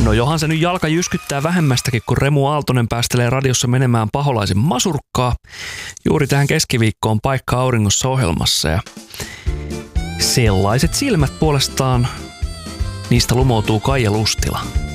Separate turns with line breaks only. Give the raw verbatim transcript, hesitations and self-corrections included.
No johan se nyt jalka jyskyttää vähemmästäkin, kun Remu Aaltonen päästelee radiossa menemään paholaisen masurkkaa. Juuri tähän keskiviikkoon paikka auringossa ohjelmassa ja sellaiset silmät puolestaan, niistä lumoutuu Kaija Lustila.